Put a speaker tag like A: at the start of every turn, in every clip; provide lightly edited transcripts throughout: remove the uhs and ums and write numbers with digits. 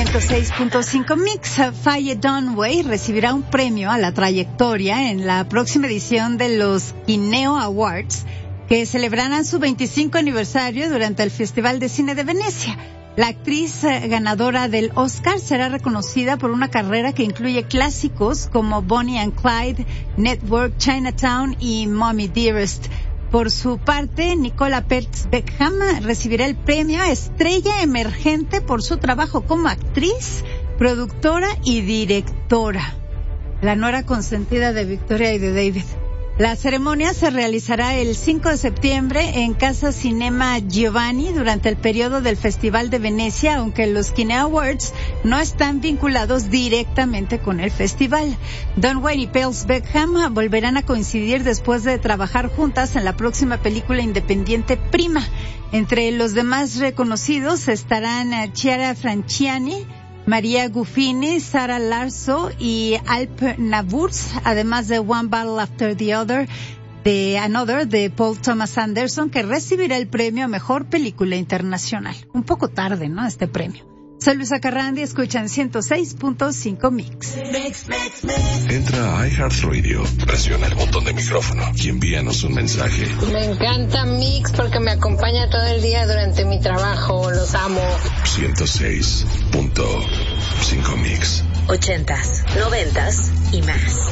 A: 106.5 Mix. Faye Dunaway recibirá un premio a la trayectoria en la próxima edición de los Kineo Awards, que celebrarán su 25 aniversario durante el Festival de Cine de Venecia. La actriz ganadora del Oscar será reconocida por una carrera que incluye clásicos como Bonnie and Clyde, Network, Chinatown y Mommy Dearest. Por su parte, Nicola Pertz Beckham recibirá el premio a Estrella Emergente por su trabajo como actriz, productora y directora. La nuera consentida de Victoria y de David. La ceremonia se realizará el 5 de septiembre en Casa Cinema Giovanni durante el periodo del Festival de Venecia, aunque los Kineo Awards no están vinculados directamente con el festival. Dunaway y Pertz Beckham volverán a coincidir después de trabajar juntas en la próxima película independiente Prima. Entre los demás reconocidos estarán Chiara Franciani, María Guffini, Sara Larso y Alp Naburs, además de One Battle After the Other, de Paul Thomas Anderson, que recibirá el premio a Mejor Película Internacional. Un poco tarde, ¿no?, este premio. Soy Luisa Carrandi, escuchan 106.5 Mix.
B: Entra a iHeartRadio, presiona el botón de micrófono y envíanos un mensaje.
C: Me encanta Mix porque me acompaña todo el día durante mi trabajo, los amo.
B: 106.5 Mix.
D: 80s, 90s y más.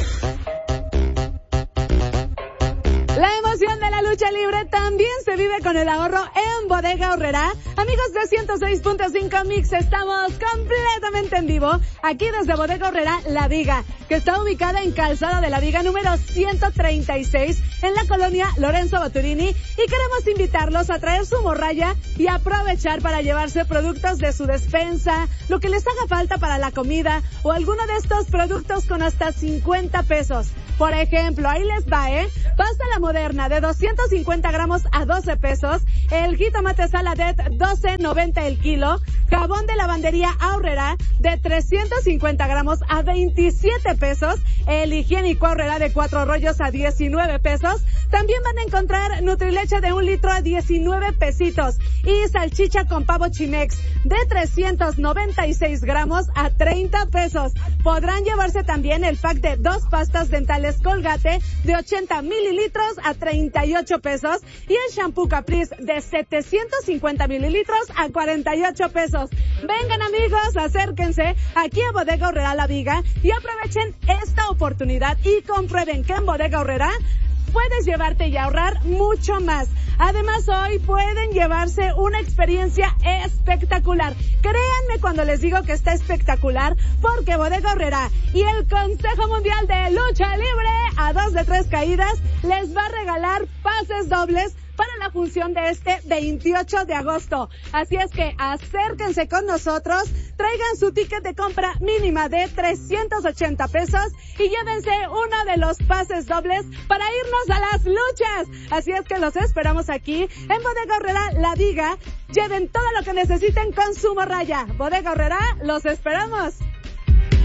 E: La emoción de la lucha libre también se vive con el ahorro en Bodega Aurrerá. Amigos de 106.5 Mix, estamos completamente en vivo aquí desde Bodega Aurrerá La Viga, que está ubicada en Calzada de la Viga número 136 en la colonia Lorenzo Boturini, y queremos invitarlos a traer su morralla y aprovechar para llevarse productos de su despensa, lo que les haga falta para la comida o alguno de estos productos con hasta 50 pesos. Por ejemplo, ahí les va, pasta la moderna de 250 gramos a 12 pesos, el jitomate saladet 12.90 el kilo, jabón de lavandería Aurrerá de 350 gramos a 27 pesos, el higiénico Aurrerá de 4 rollos a 19 pesos, también van a encontrar Nutrileche de 1 litro a 19 pesitos y salchicha con pavo Chimex de 396 gramos a 30 pesos. Podrán llevarse también el pack de 2 pastas dentales Colgate de 80 mililitros a 38 pesos y el shampoo Caprice de 750 mililitros a 48 pesos. Vengan amigos, acérquense aquí a Bodega Aurrerá La Viga y aprovechen esta oportunidad y comprueben que en Bodega Aurrerá puedes llevarte y ahorrar mucho más. Además, hoy pueden llevarse una experiencia espectacular. Créanme cuando les digo que está espectacular, porque Bodega Aurrerá y el Consejo Mundial de Lucha Libre, a 2 de 3 caídas, les va a regalar pases dobles para la función de este 28 de agosto. Así es que acérquense con nosotros, traigan su ticket de compra mínima de 380 pesos y llévense uno de los pases dobles para irnos a las luchas. Así es que los esperamos aquí en Bodega Aurrerá La Viga. Lleven todo lo que necesiten con su morralla. Bodega Aurrerá, los esperamos.